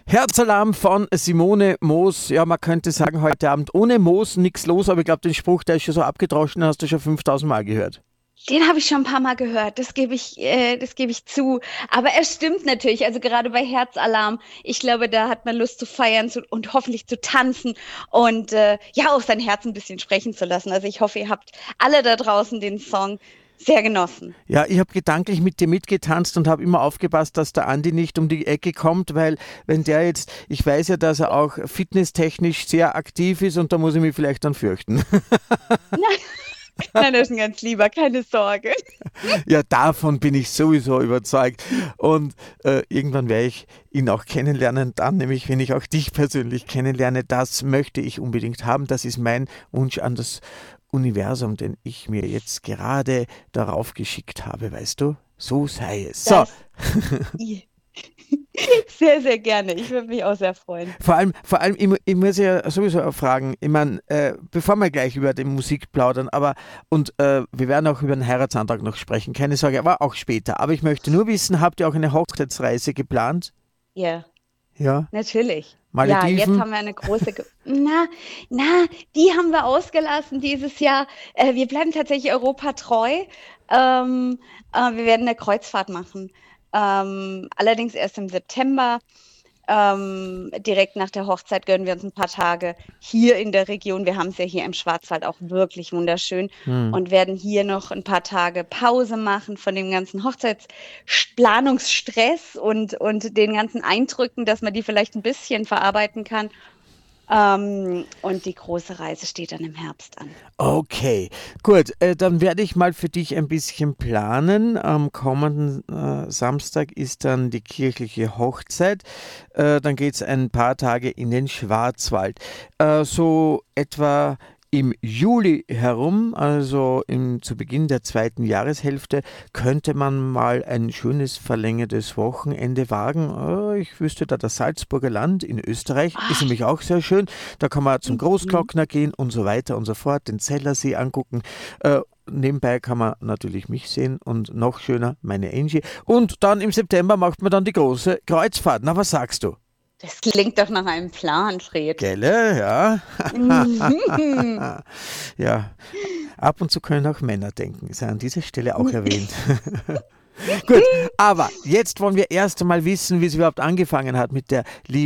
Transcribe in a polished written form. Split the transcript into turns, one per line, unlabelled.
Herzalarm von Simone Moos. Ja, man könnte sagen, heute Abend ohne Moos nichts los, aber ich glaube, den Spruch, der ist schon so abgedroschen, hast du schon 5000 Mal gehört.
Den habe ich schon ein paar Mal gehört, das gebe ich zu. Aber er stimmt natürlich, also gerade bei Herzalarm, ich glaube, da hat man Lust zu feiern und hoffentlich zu tanzen und ja, auch sein Herz ein bisschen sprechen zu lassen. Also ich hoffe, ihr habt alle da draußen den Song sehr genossen.
Ja, ich habe gedanklich mit dir mitgetanzt und habe immer aufgepasst, dass der Andi nicht um die Ecke kommt, weil wenn der jetzt, ich weiß ja, dass er auch fitnesstechnisch sehr aktiv ist und da muss ich mich vielleicht dann fürchten.
Nein, das ist ein ganz lieber, keine Sorge.
Ja, davon bin ich sowieso überzeugt. Und irgendwann werde ich ihn auch kennenlernen, dann nämlich, wenn ich auch dich persönlich kennenlerne. Das möchte ich unbedingt haben. Das ist mein Wunsch an das Universum, den ich mir jetzt gerade darauf geschickt habe, weißt du? So sei es. So,
Das sehr, sehr gerne. Ich würde mich auch sehr freuen.
vor allem ich muss ja sowieso auch fragen, ich meine, bevor wir gleich über die Musik plaudern, aber und wir werden auch über den Heiratsantrag noch sprechen, keine Sorge, aber auch später. Aber ich möchte nur wissen, habt ihr auch eine Hochzeitsreise geplant?
Ja.
Ja,
Natürlich. Ja, jetzt
Malediven?
haben wir eine große. Die haben wir ausgelassen dieses Jahr. Wir bleiben tatsächlich Europa treu. Wir werden eine Kreuzfahrt machen. Allerdings erst im September. Direkt nach der Hochzeit gönnen wir uns ein paar Tage hier in der Region. Wir haben es ja hier im Schwarzwald auch wirklich wunderschön
Hm.
und werden hier noch ein paar Tage Pause machen von dem ganzen Hochzeitsplanungsstress und den ganzen Eindrücken, dass man die vielleicht ein bisschen verarbeiten kann. Und die große Reise steht dann im Herbst an.
Okay, gut, dann werde ich mal für dich ein bisschen planen. Am kommenden Samstag ist dann die kirchliche Hochzeit. Dann geht es ein paar Tage in den Schwarzwald. So etwa im Juli herum, also zu Beginn der zweiten Jahreshälfte, könnte man mal ein schönes verlängertes Wochenende wagen. Ich wüsste da das Salzburger Land in Österreich, ist
Ah,
nämlich auch sehr schön. Da kann man zum
mhm.
Großglockner gehen und so weiter und so fort, den Zellersee angucken. Nebenbei kann man natürlich mich sehen und noch schöner meine Angie. Und dann im September macht man dann die große Kreuzfahrt. Na, was sagst du?
Das klingt doch nach einem Plan, Fred.
Gelle, ja.
Mhm.
Ja, ab und zu können auch Männer denken, sei an dieser Stelle auch erwähnt. Gut, aber jetzt wollen wir erst einmal wissen, wie es überhaupt angefangen hat mit der lieben